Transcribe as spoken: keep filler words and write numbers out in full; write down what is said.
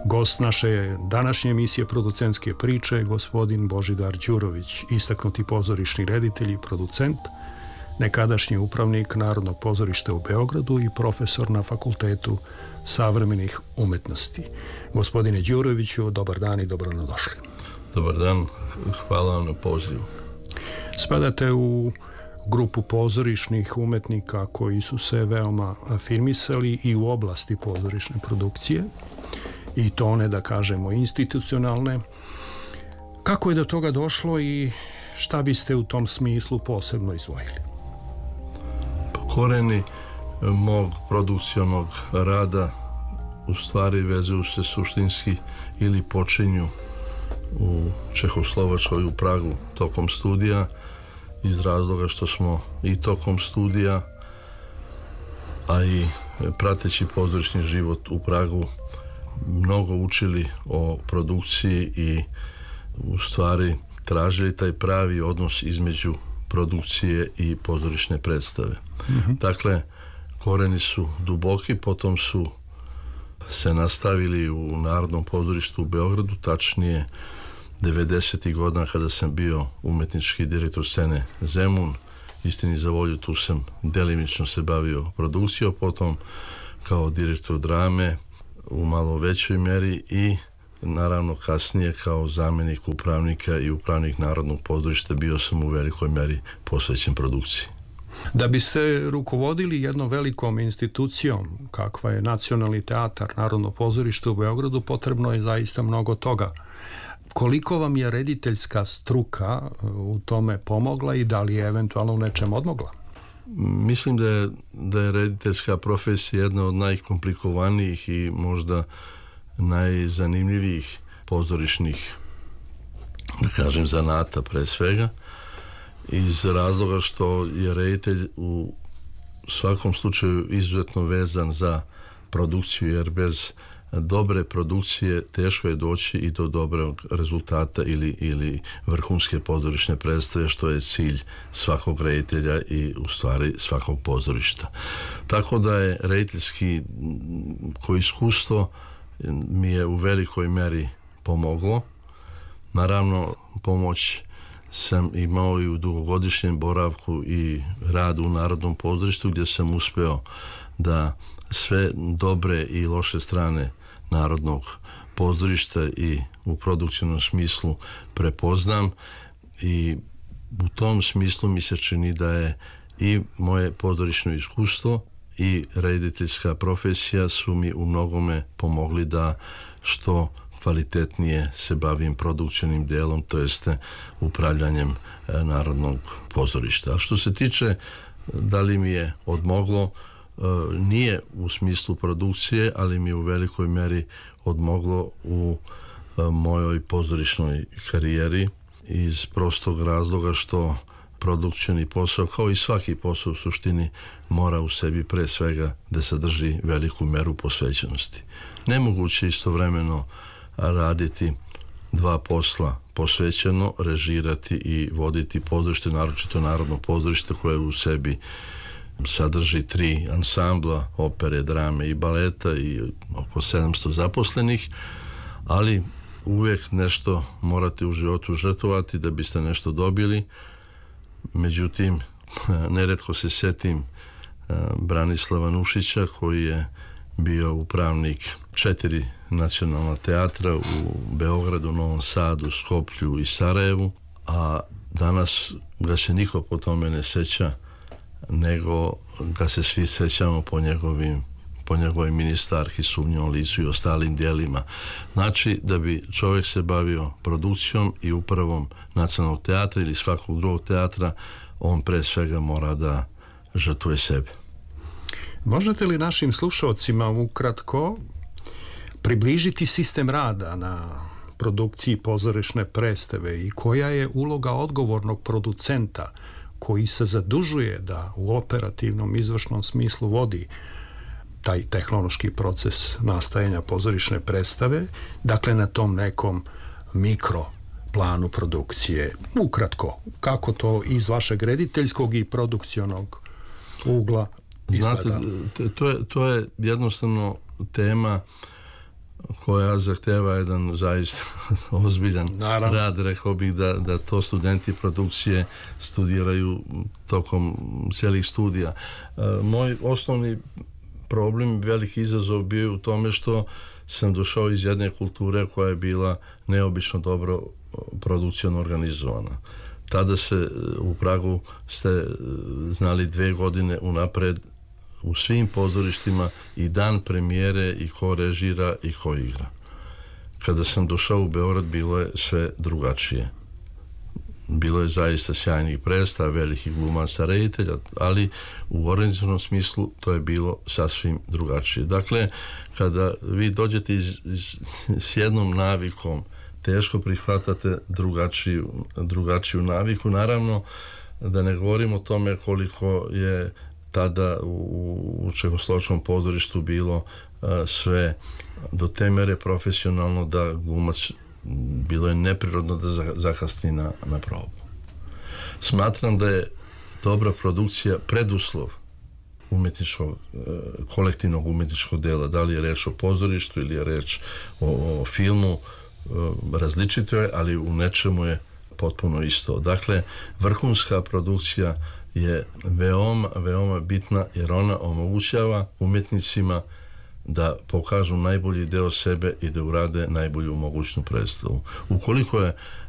Gost naše današnje emisije Producentske priče je gospodin Božidar Đurović, istaknuti pozorišni reditelj i producent, nekadašnji upravnik Narodnog pozorišta u Beogradu i profesor na Fakultetu savremenih umetnosti. Gospodine Đuroviću, dobar dan i dobrodošli. Dobar dan, hvala vam na pozivu. Spadate u grupu pozorišnih umetnika koji su se veoma afirmisali i u oblasti pozorišne produkcije, i to one, da kažemo, institucionalne. Kako je do toga došlo i šta biste u tom smislu posebno izdvojili? Koreni mog produkcionog rada u stvari vezuju se suštinski ili počinju u Čehoslovačkoj, u Pragu, tokom studija, iz razloga što smo i tokom studija, a i prateći pozorišni život u Pragu, mnogo učili o produkciji i u stvari tražili taj pravi odnos između produkcije i pozorišne predstave. Mm-hmm. Dakle, koreni su duboki, potom su se nastavili u Narodnom pozorištu u Beogradu, tačnije devedesetih godina kada sam bio umetnički direktor scene Zemun. Istini za volju, tu sam delimično se bavio produkcijom, potom kao direktor drame u malo većoj meri i naravno kasnije kao zamjenik upravnika i upravnik Narodnog pozorišta bio sam u velikoj meri posvećen produkciji. Da biste rukovodili jednom velikom institucijom kakva je Nacionalni teatar, Narodno pozorište u Beogradu, potrebno je zaista mnogo toga. Koliko vam je rediteljska struka u tome pomogla i da li je eventualno u nečem odmogla? Mislim da je, da je rediteljska profesija jedna od najkomplikovanijih i možda najzanimljivijih pozorišnih, da kažem, zanata pre svega, iz razloga što je reditelj u svakom slučaju izuzetno vezan za produkciju, jer bez dobre produkcije teško je doći i do dobrog rezultata ili, ili vrhunske pozorišne predstave, što je cilj svakog reditelja i u stvari svakog pozorišta. Tako da je rediteljski ko iskustvo mi je u velikoj meri pomoglo. Naravno, pomoć sam imao i u dugogodišnjem boravku i radu u Narodnom pozorištu, gdje sam uspeo da sve dobre i loše strane Narodnog pozorišta i u produkcijnom smislu prepoznam, i u tom smislu mi se čini da je i moje pozorišno iskustvo i rediteljska profesija su mi u mnogome pomogli da što kvalitetnije se bavim produkcijnim delom, to jeste upravljanjem Narodnog pozorišta. A što se tiče da li mi je odmoglo, nije u smislu produkcije, ali mi je u velikoj meri odmoglo u mojoj pozorišnoj karijeri, iz prostog razloga što produkcijni posao, kao i svaki posao u suštini, mora u sebi pre svega da sadrži veliku meru posvećenosti. Nemoguće istovremeno raditi dva posla posvećeno, režirati i voditi pozorište, naročito Narodno pozorište koje u sebi sadrži tri ansambla, opere, drame i baleta i oko sedamsto zaposlenih, ali uvijek nešto morate u životu žrtvovati da biste nešto dobili. Međutim, neretko se sjetim Branislava Nušića, koji je bio upravnik četiri nacionalna teatra u Beogradu, Novom Sadu, Skoplju i Sarajevu, a danas ga se niko po tome ne sjeća, nego ga se svi sjećamo po njegovim po njegovoj ministarki, Sumnjom licu i ostalim dijelima. Znači, da bi čovjek se bavio produkcijom i upravom nacionalnog teatra ili svakog drugog teatra, on pre svega mora da žrtvuje sebe. Možete li našim slušalcima ukratko približiti sistem rada na produkciji pozorišne predstave i koja je uloga odgovornog producenta koji se zadužuje da u operativnom izvršnom smislu vodi taj tehnološki proces nastajanja pozorišne predstave, dakle na tom nekom mikro planu produkcije? Ukratko, kako to iz vašeg rediteljskog i produkcionog ugla izgleda? Znate, to je, to je jednostavno tema koja zahteva jedan zaista ozbiljan Naravno. rad, rekao bih da, da to studenti produkcije studiraju tokom cijelih studija. Moj osnovni problem, veliki izazov bio u tome što sam došao iz jedne kulture koja je bila neobično dobro produkcijno organizovana. Tada se u Pragu ste znali dve godine unapred u svim pozorištima i dan premijere i ko režira i ko igra. Kada sam došao u Beograd bilo je sve drugačije. Bilo je zaista sjajnih predstava, velikih glumaca, reditelja, ali u organizacionom smislu to je bilo sasvim drugačije. Dakle, kada vi dođete iz, iz, s jednom navikom, teško prihvatate drugačiju, drugačiju naviku. Naravno, da ne govorim o tome koliko je tada u, u Čehoslovačkom pozorištu bilo uh, sve do te mere profesionalno da glumac bilo je neprirodno da zakasni na, na probu. Smatram da je dobra produkcija preduslov umjetničkog, kolektivnog umjetničkog dela, da li je reč o pozorištu ili je reč o, o filmu, različito je, ali u nečemu je potpuno isto. Dakle, vrhunska produkcija je veoma, veoma bitna jer ona omogućava umjetnicima da pokažu najbolji deo sebe i da urade najbolju mogućnu predstavu. Ukoliko je